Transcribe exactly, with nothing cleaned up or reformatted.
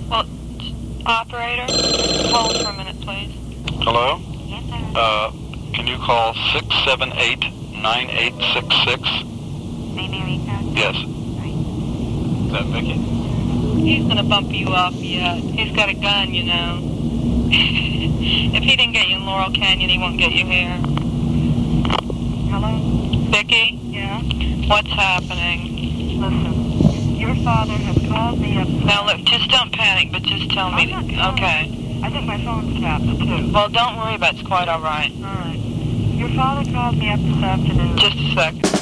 Well, operator, hold for a minute, please. Hello? Yes, sir. Uh, can you call six seven eight, nine eight six six? Saint Mary Code? Yes. Right. Is that Vicky? He's going to bump you off yet. He's got a gun, you know. If he didn't get you in Laurel Canyon, he won't get you here. Hello? Vicky, Yeah? what's happening? Listen, your father has called me up. Now, look, just don't panic, but just tell me. I'm not Okay. I think my phone's tapped, too. Well, don't worry about it. It's quite all right. All right. Your father called me up this afternoon. Just a second.